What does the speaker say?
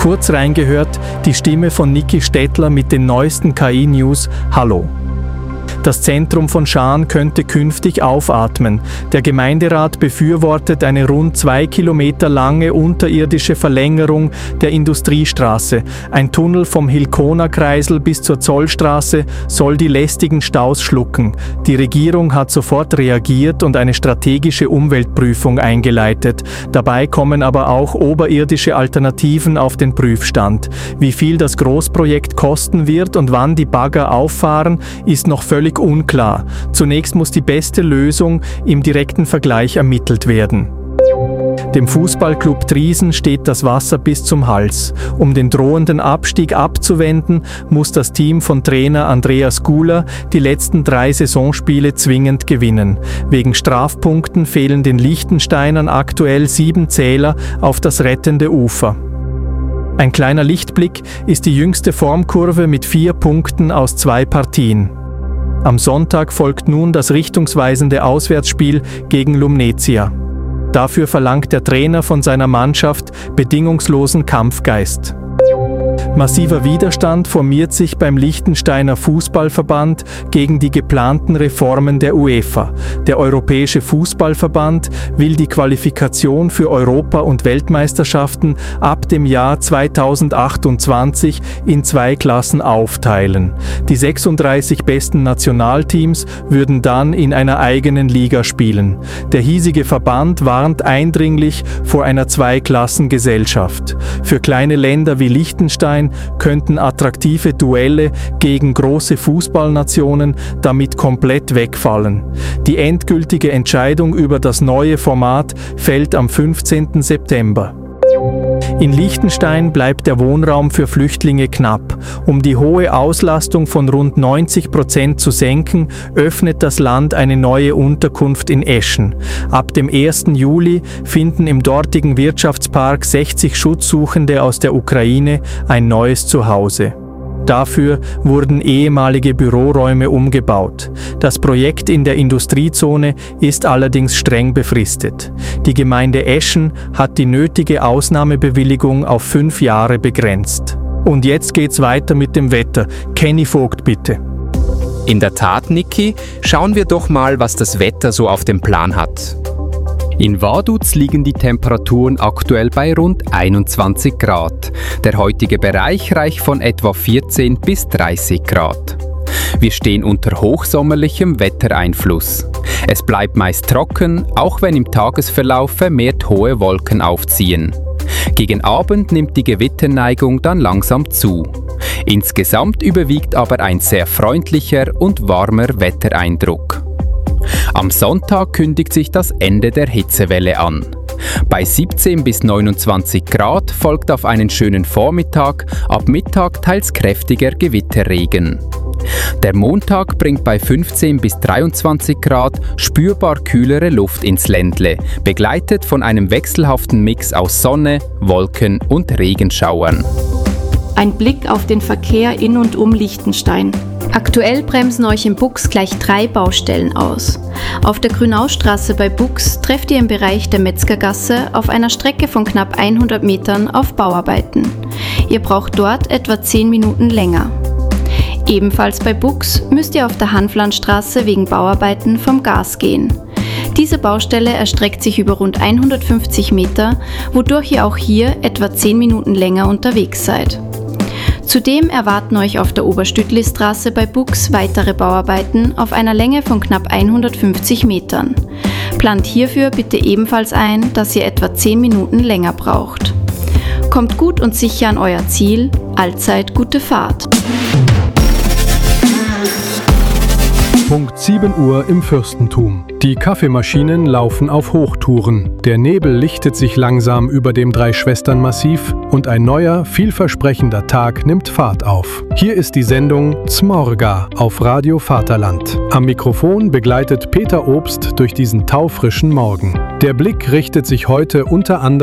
Kurz reingehört, die Stimme von Niki Stettler mit den neuesten KI-News. Hallo. Das Zentrum von Schaan könnte künftig aufatmen. Der Gemeinderat befürwortet eine rund 2 Kilometer lange unterirdische Verlängerung der Industriestraße. Ein Tunnel vom Hilkona-Kreisel bis zur Zollstraße soll die lästigen Staus schlucken. Die Regierung hat sofort reagiert und eine strategische Umweltprüfung eingeleitet. Dabei kommen aber auch oberirdische Alternativen auf den Prüfstand. Wie viel das Großprojekt kosten wird und wann die Bagger auffahren, ist noch völlig unklar. Zunächst muss die beste Lösung im direkten Vergleich ermittelt werden. Dem Fußballclub Triesen steht das Wasser bis zum Hals. Um den drohenden Abstieg abzuwenden, muss das Team von Trainer Andreas Guler die letzten 3 Saisonspiele zwingend gewinnen. Wegen Strafpunkten fehlen den Liechtensteinern aktuell 7 Zähler auf das rettende Ufer. Ein kleiner Lichtblick ist die jüngste Formkurve mit 4 Punkten aus 2 Partien. Am Sonntag folgt nun das richtungsweisende Auswärtsspiel gegen Lumnezia. Dafür verlangt der Trainer von seiner Mannschaft bedingungslosen Kampfgeist. Massiver Widerstand formiert sich beim Liechtensteiner Fußballverband gegen die geplanten Reformen der UEFA. Der Europäische Fußballverband will die Qualifikation für Europa- und Weltmeisterschaften ab dem Jahr 2028 in 2 Klassen aufteilen. Die 36 besten Nationalteams würden dann in einer eigenen Liga spielen. Der hiesige Verband warnt eindringlich vor einer Zweiklassengesellschaft. Für kleine Länder wie Liechtenstein könnten attraktive Duelle gegen große Fußballnationen damit komplett wegfallen. Die endgültige Entscheidung über das neue Format fällt am 15. September. In Liechtenstein bleibt der Wohnraum für Flüchtlinge knapp. Um die hohe Auslastung von rund 90% zu senken, öffnet das Land eine neue Unterkunft in Eschen. Ab dem 1. Juli finden im dortigen Wirtschaftspark 60 Schutzsuchende aus der Ukraine ein neues Zuhause. Dafür wurden ehemalige Büroräume umgebaut. Das Projekt in der Industriezone ist allerdings streng befristet. Die Gemeinde Eschen hat die nötige Ausnahmebewilligung auf 5 Jahre begrenzt. Und jetzt geht's weiter mit dem Wetter. Kenny Vogt, bitte. In der Tat, Niki, schauen wir doch mal, was das Wetter so auf dem Plan hat. In Vaduz liegen die Temperaturen aktuell bei rund 21 Grad. Der heutige Bereich reicht von etwa 14 bis 30 Grad. Wir stehen unter hochsommerlichem Wettereinfluss. Es bleibt meist trocken, auch wenn im Tagesverlauf vermehrt hohe Wolken aufziehen. Gegen Abend nimmt die Gewitterneigung dann langsam zu. Insgesamt überwiegt aber ein sehr freundlicher und warmer Wettereindruck. Am Sonntag kündigt sich das Ende der Hitzewelle an. Bei 17 bis 29 Grad folgt auf einen schönen Vormittag, ab Mittag teils kräftiger Gewitterregen. Der Montag bringt bei 15 bis 23 Grad spürbar kühlere Luft ins Ländle, begleitet von einem wechselhaften Mix aus Sonne, Wolken und Regenschauern. Ein Blick auf den Verkehr in und um Liechtenstein. Aktuell bremsen euch in Bux gleich 3 Baustellen aus. Auf der Grünaustraße bei Bux trefft ihr im Bereich der Metzgergasse auf einer Strecke von knapp 100 Metern auf Bauarbeiten. Ihr braucht dort etwa 10 Minuten länger. Ebenfalls bei Bux müsst ihr auf der Hanflandstraße wegen Bauarbeiten vom Gas gehen. Diese Baustelle erstreckt sich über rund 150 Meter, wodurch ihr auch hier etwa 10 Minuten länger unterwegs seid. Zudem erwarten euch auf der Oberstüttlistraße bei Bux weitere Bauarbeiten auf einer Länge von knapp 150 Metern. Plant hierfür bitte ebenfalls ein, dass ihr etwa 10 Minuten länger braucht. Kommt gut und sicher an euer Ziel, allzeit gute Fahrt. Punkt 7 Uhr im Fürstentum. Die Kaffeemaschinen laufen auf Hochtouren. Der Nebel lichtet sich langsam über dem Dreischwestern-Massiv und ein neuer, vielversprechender Tag nimmt Fahrt auf. Hier ist die Sendung Zmorga auf Radio Vaterland. Am Mikrofon begleitet Peter Obst durch diesen taufrischen Morgen. Der Blick richtet sich heute unter anderem